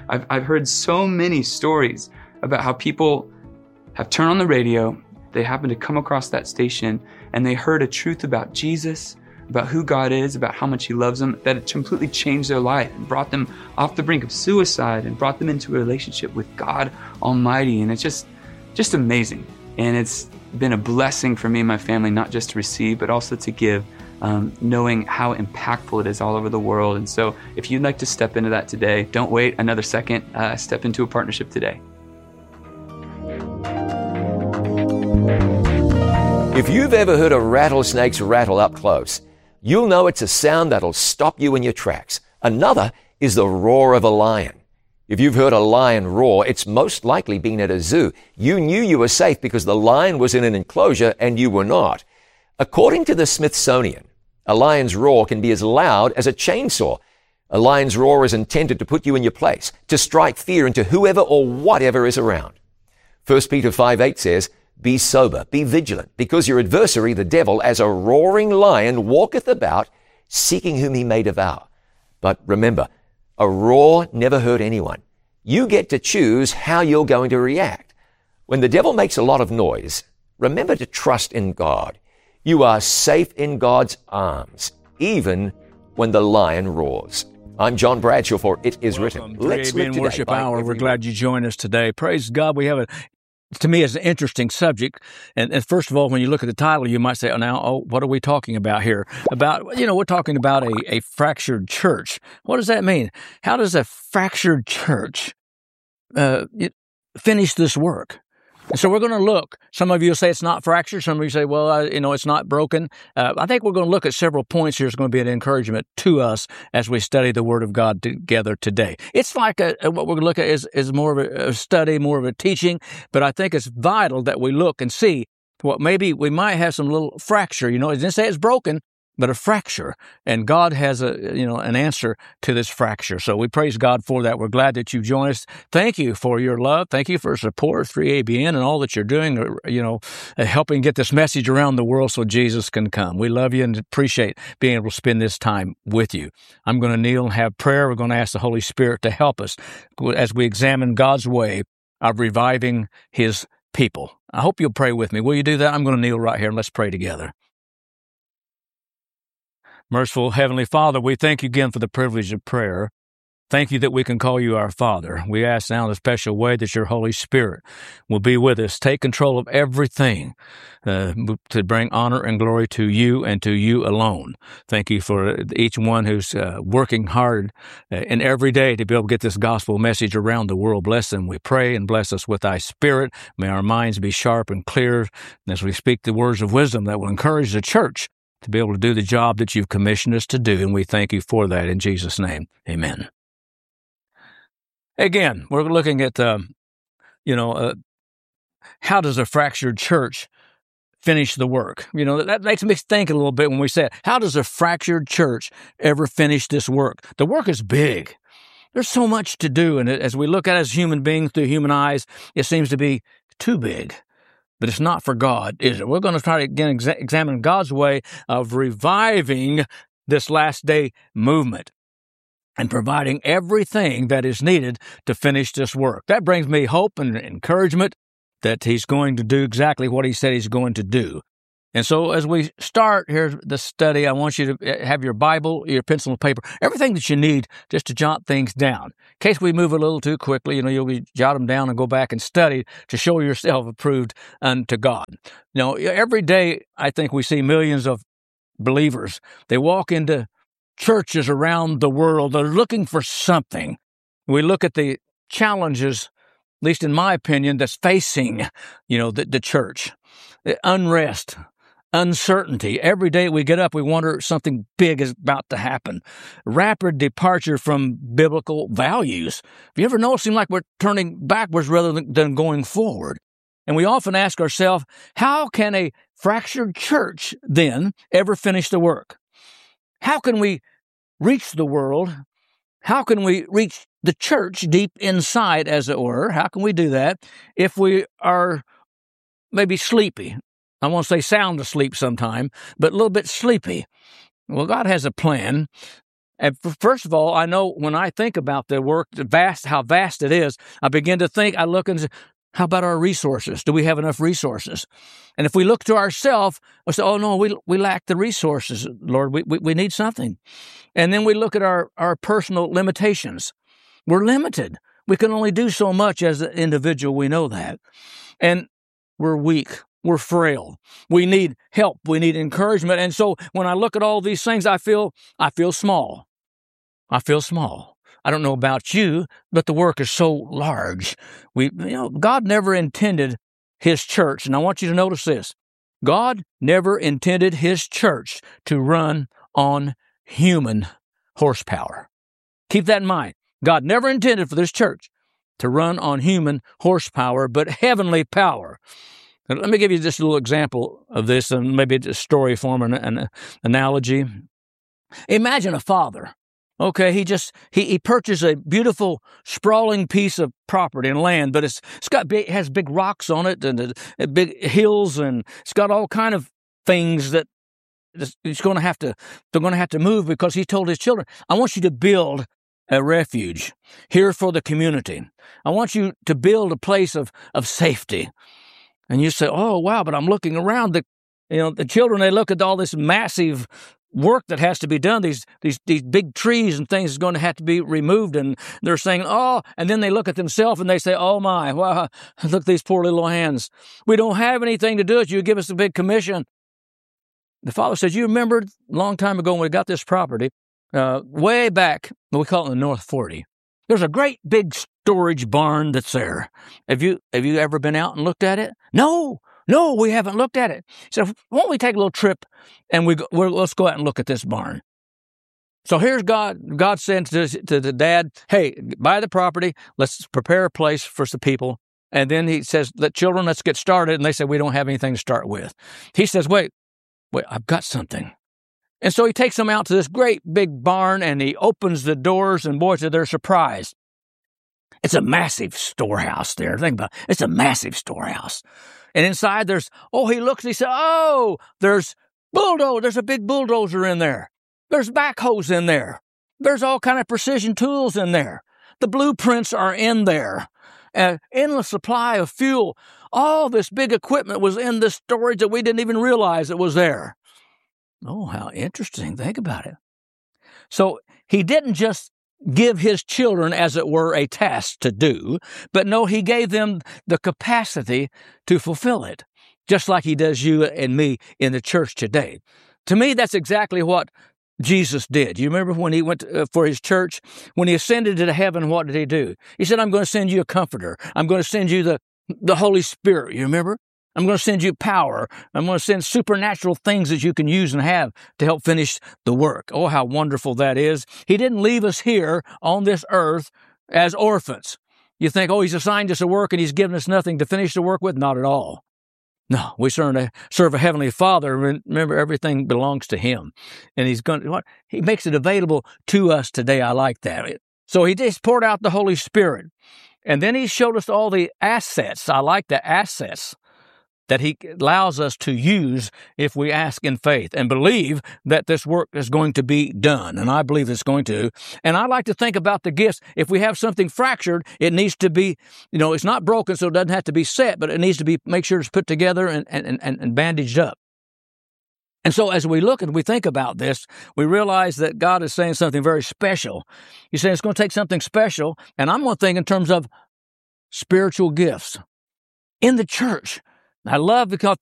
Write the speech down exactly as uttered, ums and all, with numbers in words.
I've, I've heard so many stories about how people have turned on the radio, they happen to come across that station, and they heard a truth about Jesus, about who God is, about how much he loves them, that it completely changed their life and brought them off the brink of suicide and brought them into a relationship with God Almighty. And it's just, just amazing. And it's been a blessing for me and my family, not just to receive, but also to give, um, knowing how impactful it is all over the world. And so if you'd like to step into that today, don't wait another second, uh, step into a partnership today. If you've ever heard a rattlesnake's rattle up close, you'll know it's a sound that'll stop you in your tracks. Another is the roar of a lion. If you've heard a lion roar, it's most likely been at a zoo. You knew you were safe because the lion was in an enclosure and you were not. According to the Smithsonian, a lion's roar can be as loud as a chainsaw. A lion's roar is intended to put you in your place, to strike fear into whoever or whatever is around. First Peter five eight says, "Be sober, be vigilant, because your adversary, the devil, as a roaring lion, walketh about, seeking whom he may devour." But remember, a roar never hurt anyone. You get to choose how you're going to react. When the devil makes a lot of noise, remember to trust in God. You are safe in God's arms, even when the lion roars. I'm John Bradshaw for It Is Welcome Written. Let's to A B live N today Worship by Hour. We're every glad you joined us today. Praise God. We have a To me, it's an interesting subject. And, and first of all, when you look at the title, you might say, oh, now, oh, what are we talking about here? About, you know, we're talking about a, a fractured church. What does that mean? How does a fractured church uh, it, finish this work? And so we're going to look. Some of you will say it's not fractured. Some of you say, well, uh, you know, it's not broken. Uh, I think we're going to look at several points here. It's going to be an encouragement to us as we study the Word of God together today. It's like a, what we're going to look at is, is more of a, a study, more of a teaching, but I think it's vital that we look and see what maybe we might have some little fracture. You know, it didn't say it's broken, but a fracture. And God has a, you know, an answer to this fracture. So we praise God for that. We're glad that you joined us. Thank you for your love. Thank you for support of three A B N and all that you're doing, you know, helping get this message around the world so Jesus can come. We love you and appreciate being able to spend this time with you. I'm going to kneel and have prayer. We're going to ask the Holy Spirit to help us as we examine God's way of reviving his people. I hope you'll pray with me. Will you do that? I'm going to kneel right here and let's pray together. Merciful Heavenly Father, we thank you again for the privilege of prayer. Thank you that we can call you our Father. We ask now in a special way that your Holy Spirit will be with us. Take control of everything uh, to bring honor and glory to you and to you alone. Thank you for each one who's uh, working hard uh, and every day to be able to get this gospel message around the world. Bless them, we pray, and bless us with thy Spirit. May our minds be sharp and clear and as we speak the words of wisdom that will encourage the church to be able to do the job that you've commissioned us to do, and we thank you for that in Jesus' name. Amen. Again, we're looking at, um, you know, uh, how does a fractured church finish the work? You know, that makes me think a little bit when we say it. How does a fractured church ever finish this work? The work is big. There's so much to do, and as we look at it as human beings through human eyes, it seems to be too big. But it's not for God, is it? We're going to try to again exa- examine God's way of reviving this last day movement and providing everything that is needed to finish this work. That brings me hope and encouragement that he's going to do exactly what he said he's going to do. And so as we start here the study, I want you to have your Bible, your pencil and paper, everything that you need just to jot things down. In case we move a little too quickly, you know, you'll jot them down and go back and study to show yourself approved unto God. You know, every day I think we see millions of believers. They walk into churches around the world. They're looking for something. We look at the challenges, at least in my opinion, that's facing, you know, the, the church. The unrest, uncertainty. Every day we get up, we wonder something big is about to happen. Rapid departure from biblical values. Have you ever noticed it seems like we're turning backwards rather than, than going forward? And we often ask ourselves, how can a fractured church then ever finish the work? How can we reach the world? How can we reach the church deep inside, as it were? How can we do that if we are maybe sleepy? I won't say sound asleep sometime, but a little bit sleepy. Well, God has a plan. And first of all, I know when I think about the work, the vast, how vast it is, I begin to think, I look and say, how about our resources? Do we have enough resources? And if we look to ourselves, we say, oh, no, we we lack the resources, Lord. We, we, we need something. And then we look at our, our personal limitations. We're limited. We can only do so much as an individual. We know that. And we're weak. We're frail. We need help. We need encouragement. And so when I look at all these things, I feel I feel small. I feel small. I don't know about you, but the work is so large. We, you know, God never intended His church, and I want you to notice this. God never intended His church to run on human horsepower. Keep that in mind. God never intended for this church to run on human horsepower, but heavenly power. Now, let me give you just a little example of this, and maybe a story form, an, an analogy. Imagine a father. Okay, he just, he, he purchased a beautiful, sprawling piece of property and land, but it's, it's got big, it has big rocks on it and uh, big hills, and it's got all kind of things that it's going to have to, they're going to have to move, because he told his children, I want you to build a refuge here for the community. I want you to build a place of, of safety. And you say, oh, wow, but I'm looking around, the, you know, the children, they look at all this massive work that has to be done, these these these big trees and things is going to have to be removed, and they're saying, oh, and then they look at themselves and they say, oh my, wow, look at these poor little hands. We don't have anything to do it. You give us a big commission. The father says, you remember a long time ago when we got this property, uh, way back, we call it the North forty. There's a great big storage barn that's there. Have you have you ever been out and looked at it? No. No, we haven't looked at it. So why don't we take a little trip and we go, we're, let's go out and look at this barn. So here's God. God said to, to the dad, hey, buy the property. Let's prepare a place for some people. And then he says, let children, let's get started. And they say, we don't have anything to start with. He says, wait, wait, I've got something. And so he takes them out to this great big barn, and he opens the doors, and boy, to their surprise, it's a massive storehouse there. Think about it. It's a massive storehouse. And inside there's, oh, he looks and he says, oh, there's bulldozer. There's a big bulldozer in there. There's backhoes in there. There's all kind of precision tools in there. The blueprints are in there. An endless supply of fuel. All this big equipment was in this storage that we didn't even realize it was there. Oh, how interesting. Think about it. So he didn't just give his children, as it were, a task to do, but no, he gave them the capacity to fulfill it, just like he does you and me in the church today. To me, that's exactly what Jesus did. You remember when he went to, uh, for his church, when he ascended to heaven, what did he do? He said, I'm going to send you a comforter. I'm going to send you the, the Holy Spirit. You remember? I'm going to send you power. I'm going to send supernatural things that you can use and have to help finish the work. Oh, how wonderful that is. He didn't leave us here on this earth as orphans. You think, oh, he's assigned us a work and he's given us nothing to finish the work with? Not at all. No, we serve a, serve a heavenly Father. Remember, everything belongs to him. And he's going to, what? He makes it available to us today. I like that. So he just poured out the Holy Spirit. And then he showed us all the assets. I like the assets that he allows us to use if we ask in faith and believe that this work is going to be done. And I believe it's going to. And I like to think about the gifts. If we have something fractured, it needs to be, you know, it's not broken, so it doesn't have to be set, but it needs to be, make sure it's put together and, and, and, and bandaged up. And so as we look and we think about this, we realize that God is saying something very special. He's saying it's going to take something special, and I'm going to think in terms of spiritual gifts in the church. I love because